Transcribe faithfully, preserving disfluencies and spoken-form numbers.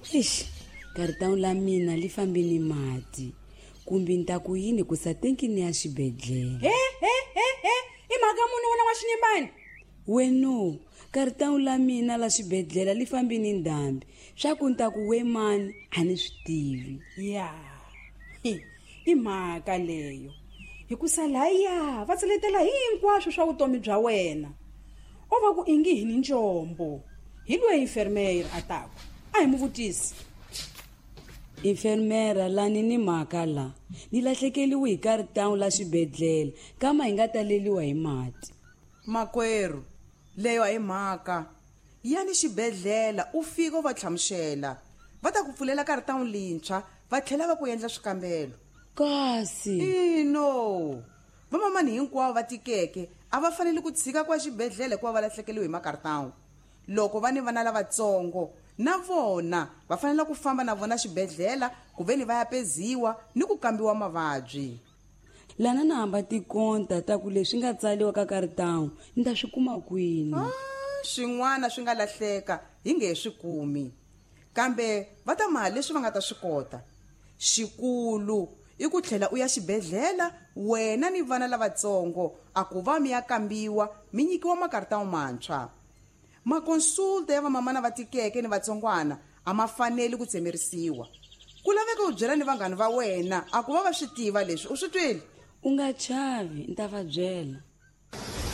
Ish, kartão la mina li fambi ni mati. Kumbi nta ku yini ku sa tenki ni ya xibedhlele. He he he he, I mhaka muni wena wa xinyembani? Weno, kartão la mina la xibedhlele li fambi ni ndhambi. Swa ku nta ku we mani a ni swi tivi. Ya. Hi, I mhaka leyo. Hikusa laya va tseletela hinkwaswo swa vutomi bya wena. O va ku ingi hi ni njombo. Hi loyi enfermeira a taku. A hi mu vutisi. Enfermera lani ni mhaka la ni lahlekeliwe hi kartão la xibedhlele kama hi nga taleliwa hi mati. Makwerhu leyo hi mhaka yani xibedhlela u fika u va tlhamuxela va ta ku pfulela kartão lintshwa va tlhela va ku endla swikambelo. Kasi ino vamamani hinkwavo va tikeke a va fanele ku tshika kwa xibedhlele kuva va lahlekeliwe hi makartão. Loko va ni vana lavatsongo na vona va fanele ku famba na vona xibedhlela ku veni va ya peziwa ni ku kambiwa mavabyi. lana na hamba tikonta ta ku leswi nga tsaliwa ka kartão ni ta swi kuma kwini. Ah, swin'wana swi nga lahleka hi nge swi kumi kambe va ta mali leswi va nga ta swi kota. Xikulu i ku tlhela u ya xibedhlela wena ni vana lavatsongo a ku va mi ya kambiwa mi nyikiwa makartão mantshwa. Makonsulta ya vamamana va tikeke ni vatsongwana a ma fanele ku tsemerisiwa. Ku laveka u byela ni vanghani va wena a ku va va swi tiva leswi u swi twile. U nga chavi ni ta va byela.